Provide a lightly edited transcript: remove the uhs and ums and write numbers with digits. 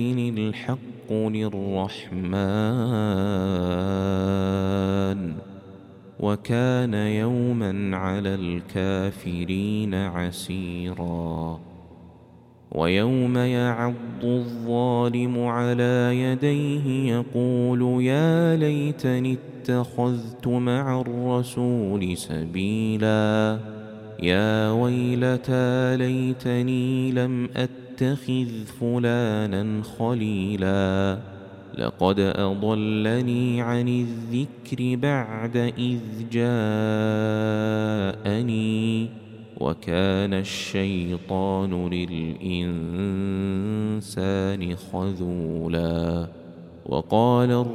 الحق للرحمن وكان يوما على الكافرين عسيرا ويوم يعض الظالم على يديه يقول يا ليتني اتخذت مع الرسول سبيلا يا ويلتى ليتني لم أتخذ فلانا خليلا لقد أضلني عن الذكر بعد إذ جاءني وكان الشيطان للإنسان خذولا. وقال